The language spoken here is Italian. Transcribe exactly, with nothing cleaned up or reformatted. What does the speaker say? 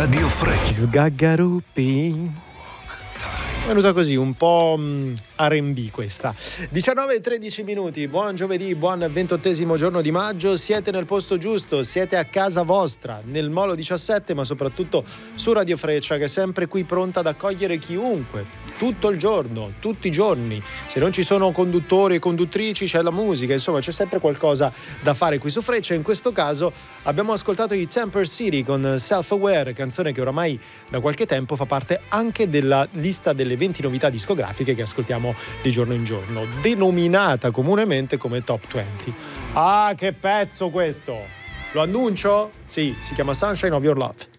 Radio Freccia. Sgaggarupi. È venuta così, un po' mh, R and B questa. diciannove e tredici minuti, buon giovedì, buon ventottesimo giorno di maggio. Siete nel posto giusto, siete a casa vostra, nel Molo diciassette, ma soprattutto su Radio Freccia, che è sempre qui pronta ad accogliere chiunque, tutto il giorno, tutti i giorni. Se non ci sono conduttori e conduttrici, c'è la musica, insomma c'è sempre qualcosa da fare qui su Freccia. In questo caso abbiamo ascoltato i Temper City con Self Aware, canzone che oramai da qualche tempo fa parte anche della lista delle venti novità discografiche che ascoltiamo di giorno in giorno, denominata comunemente come Top venti. Ah, che pezzo questo! Lo annuncio? Sì, si chiama Sunshine of Your Love.